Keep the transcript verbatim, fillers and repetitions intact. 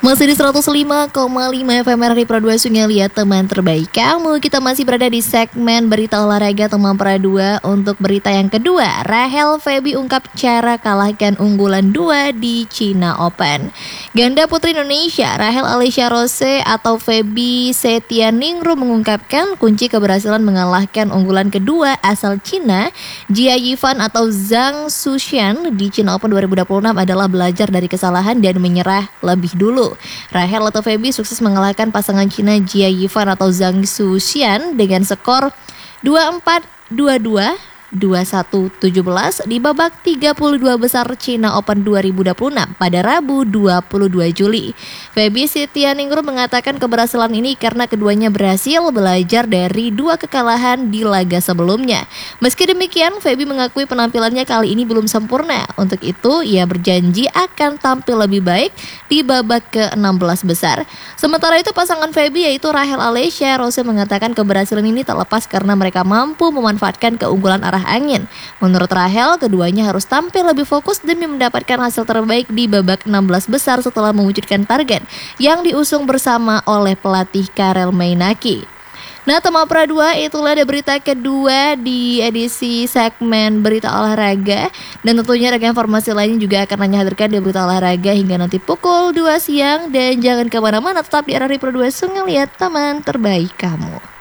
Masih di seratus lima koma lima F M R Pro dua Sungai Liat, teman terbaik kamu. Kita masih berada di segmen berita olahraga teman Pra dua. Untuk berita yang kedua, Rachel Feby ungkap cara kalahkan unggulan dua di China Open. Ganda putri Indonesia Rachel Alicia Rose atau Feby Setianingrum mengungkapkan kunci keberhasilan mengalahkan unggulan kedua asal Cina Jia Yifan atau Zhang Suxian di China Open dua ribu dua puluh enam adalah belajar dari kesalahan dan menyerah lebih dulu. Rachel atau Feby sukses mengalahkan pasangan Cina Jia Yifan atau Zhang Suxian dengan skor dua empat, dua dua, dua satu, tujuh belas di babak tiga puluh dua besar China Open dua ribu dua puluh enam pada Rabu dua puluh dua Juli. Feby Setianingrum mengatakan keberhasilan ini karena keduanya berhasil belajar dari dua kekalahan di laga sebelumnya. Meski demikian, Feby mengakui penampilannya kali ini belum sempurna. Untuk itu, ia berjanji akan tampil lebih baik di babak ke enam belas besar. Sementara itu, pasangan Feby yaitu Rachel Alicia Rose mengatakan keberhasilan ini tak lepas karena mereka mampu memanfaatkan keunggulan arah angin. Menurut Rachel, keduanya harus tampil lebih fokus demi mendapatkan hasil terbaik di babak enam belas besar setelah mewujudkan target yang diusung bersama oleh pelatih Karel Mainaki. Nah, teman Pra dua, itulah ada berita kedua di edisi segmen berita olahraga. Dan tentunya ragam informasi lainnya juga akan hanya hadirkan di berita olahraga hingga nanti pukul dua siang. Dan jangan kemana-mana, tetap di R R I Pro dua Sungai Liat, teman terbaik kamu.